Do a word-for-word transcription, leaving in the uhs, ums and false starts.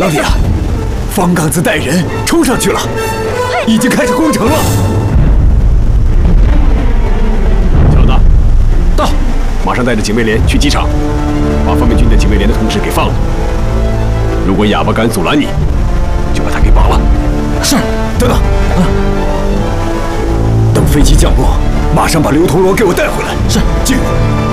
老李啊，方刚子带人冲上去了，已经开始攻城了。小老大，到，马上带着警卫连去机场，把方面军的警卫连的同志给放了。如果哑巴敢阻拦你，就把他给绑了。是。等等，啊，等飞机降落，马上把刘铜锣给我带回来。是，记住。